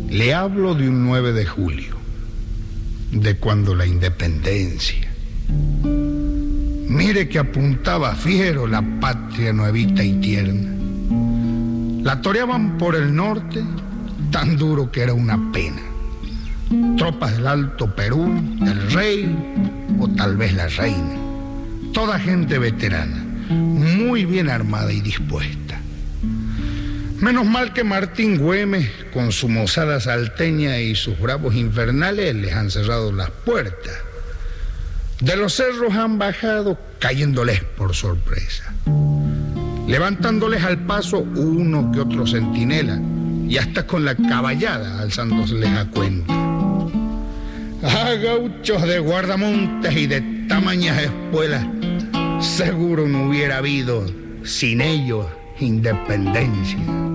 Le hablo de un 9 de julio, de cuando la independencia. Mire que apuntaba fiero la patria nuevita y tierna. La toreaban por el norte, tan duro que era una pena. Tropas del Alto Perú, el rey o tal vez la reina. Toda gente veterana, muy bien armada y dispuesta. Menos mal que Martín Güemes, con su mozada salteña y sus bravos infernales, les han cerrado las puertas. De los cerros han bajado, cayéndoles por sorpresa, levantándoles al paso uno que otro centinela, y hasta con la caballada alzándoseles a cuenta. Ah, gauchos de guardamontes y de tamañas espuelas, seguro no hubiera habido sin ellos independencia.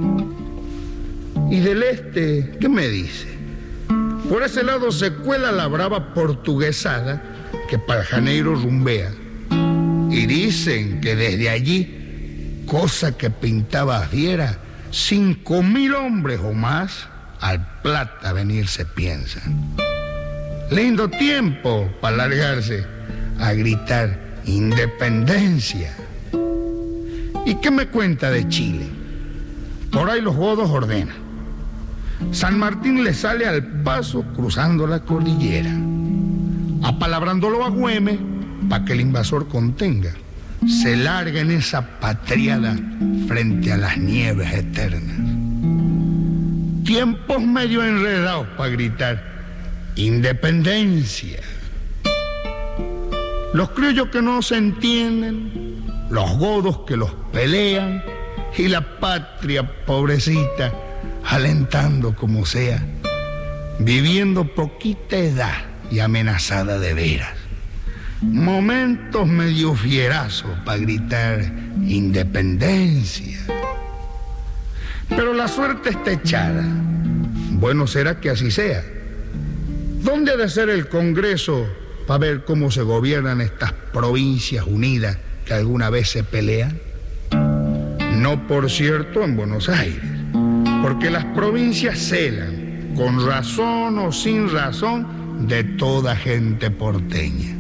Y del este, ¿qué me dice? Por ese lado se cuela la brava portuguesada que para Janeiro rumbea. Y dicen que desde allí, cosa que pintaba fiera, 5.000 hombres o más al Plata venirse piensan. Lindo tiempo para largarse a gritar independencia. ¿Y qué me cuenta de Chile? Por ahí los godos ordenan. San Martín le sale al paso cruzando la cordillera, apalabrándolo a Güemes para que el invasor contenga. Se larga en esa patriada frente a las nieves eternas. Tiempos medio enredados para gritar independencia. Los criollos que no se entienden, los godos que los pelean y la patria pobrecita alentando como sea, viviendo poquita edad y amenazada de veras. Momentos medio fierazos para gritar independencia. Pero la suerte está echada. Bueno será que así sea. ¿Dónde ha de ser el Congreso para ver cómo se gobiernan estas provincias unidas que alguna vez se pelean? No, por cierto, en Buenos Aires, porque las provincias celan, con razón o sin razón, de toda gente porteña.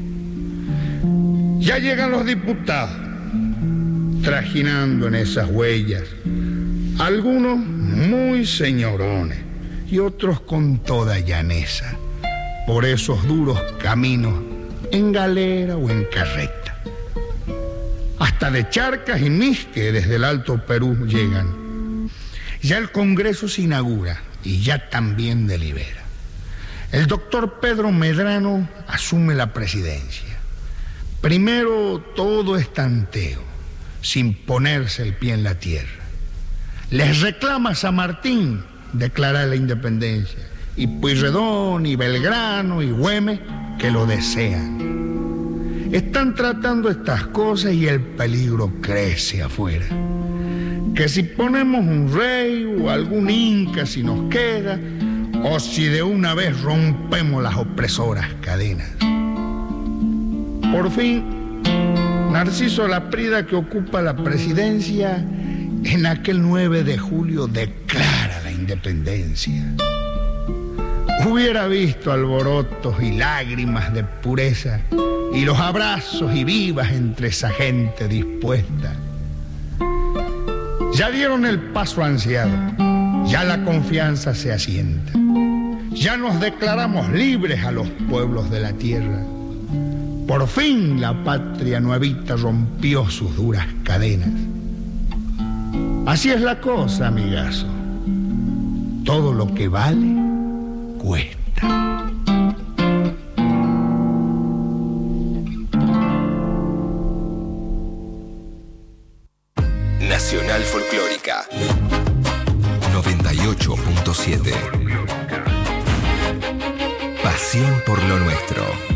Ya llegan los diputados, trajinando en esas huellas, algunos muy señorones y otros con toda llaneza, por esos duros caminos en galera o en carreta. Hasta de Charcas y Misque desde el Alto Perú llegan. Ya el Congreso se inaugura y ya también delibera. El doctor Pedro Medrano asume la presidencia. Primero todo es tanteo, sin ponerse el pie en la tierra. Les reclama a San Martín declarar la independencia, y Pueyrredón, y Belgrano, y Güemes, que lo desean. Están tratando estas cosas y el peligro crece afuera. Que si ponemos un rey o algún inca si nos queda, o si de una vez rompemos las opresoras cadenas. Por fin, Narciso Laprida, que ocupa la presidencia, en aquel 9 de julio declara la independencia. Hubiera visto alborotos y lágrimas de pureza y los abrazos y vivas entre esa gente dispuesta. Ya dieron el paso ansiado, ya la confianza se asienta. Ya nos declaramos libres a los pueblos de la tierra. Por fin la patria nuevita rompió sus duras cadenas. Así es la cosa, amigazo. Todo lo que vale, cuesta. Nacional Folclórica 98.7. Pasión por lo nuestro.